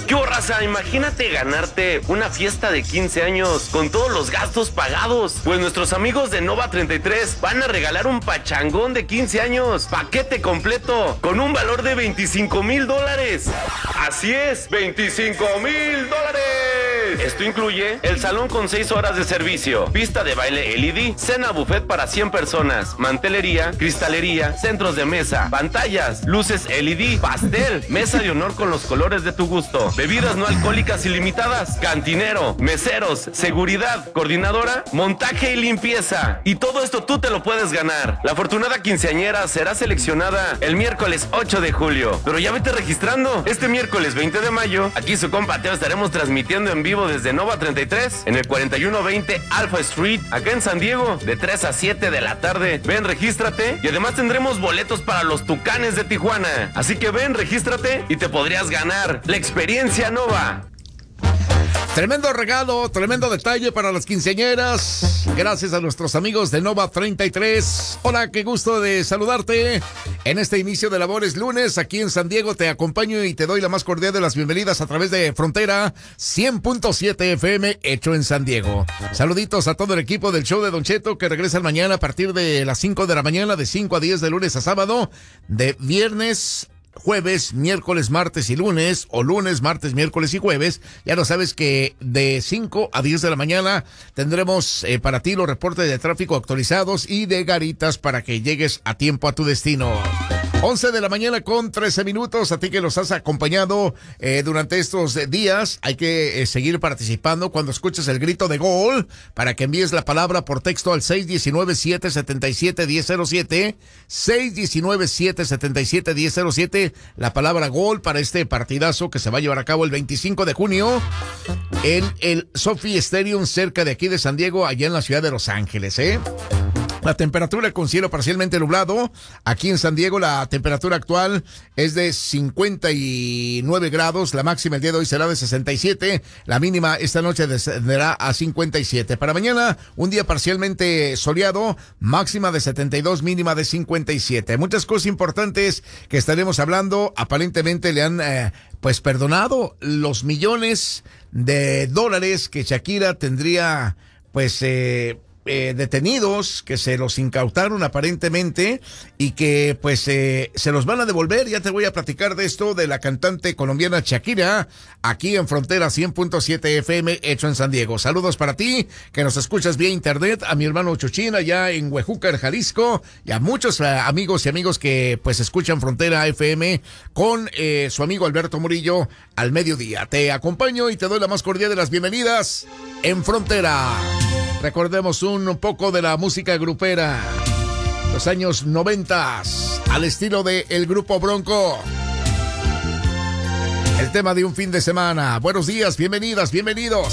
¿Qué raza? Imagínate ganarte una fiesta de 15 años con todos los gastos pagados. Pues nuestros amigos de Nova 33 van a regalar un pachangón de 15 años, paquete completo, con un valor de $25,000. Así es, $25,000. Esto incluye el salón con 6 horas de servicio, pista de baile LED, cena buffet para 100 personas, mantelería, cristalería, centros de mesa, pantallas, luces LED, pastel, mesa de honor con los colores de tu gusto, bebidas no alcohólicas ilimitadas, cantinero, meseros, seguridad, coordinadora, montaje y limpieza. Y todo esto tú te lo puedes ganar. La afortunada quinceañera será seleccionada el miércoles 8 de julio. Pero ya vete registrando. Este miércoles 20 de mayo, aquí su compa Teo estaremos transmitiendo en vivo desde Nova 33 en el 4120 Alpha Street, acá en San Diego, de 3 a 7 de la tarde. Ven, regístrate y además tendremos boletos para los Tucanes de Tijuana. Así que ven, regístrate y te podrías ganar la experiencia Nova. Tremendo regalo, tremendo detalle para las quinceañeras. Gracias a nuestros amigos de Nova 33. Hola, qué gusto de saludarte en este inicio de labores lunes. Aquí en San Diego te acompaño y te doy la más cordial de las bienvenidas a través de Frontera 100.7 FM, hecho en San Diego. Saluditos a todo el equipo del show de Don Cheto que regresan mañana a partir de las 5 de la mañana, de 5 a 10 de lunes a sábado, de viernes, jueves, miércoles, martes y lunes, o lunes, martes, miércoles y jueves. Ya lo sabes que de 5 a 10 de la mañana tendremos para ti los reportes de tráfico actualizados y de garitas para que llegues a tiempo a tu destino. 11 de la mañana con 13 minutos, a ti que nos has acompañado durante estos días. Hay que seguir participando cuando escuches el grito de gol para que envíes la palabra por texto al 619-777-1007, 619-777-1007, la palabra gol para este partidazo que se va a llevar a cabo el 25 de junio en el Sophie Stadium, cerca de aquí de San Diego, allá en la ciudad de Los Ángeles, La temperatura con cielo parcialmente nublado. Aquí en San Diego la temperatura actual es de 59 grados. La máxima el día de hoy será de 67. La mínima esta noche descenderá a 57. Para mañana un día parcialmente soleado. Máxima de 72, mínima de 57. Muchas cosas importantes que estaremos hablando. Aparentemente le han perdonado los millones de dólares que Shakira tendría detenidos, que se los incautaron aparentemente y que se los van a devolver. Ya te voy a platicar de esto de la cantante colombiana Shakira aquí en Frontera 100.7 FM, hecho en San Diego. Saludos para ti que nos escuchas vía internet, a mi hermano Chuchín allá en Huejúcar, Jalisco, y a muchos amigos que escuchan Frontera FM con su amigo Alberto Murillo al mediodía. Te acompaño y te doy la más cordial de las bienvenidas en Frontera. Recordemos un poco de la música grupera, los años 90, al estilo de el Grupo Bronco. El tema de un fin de semana. Buenos días, bienvenidas, bienvenidos.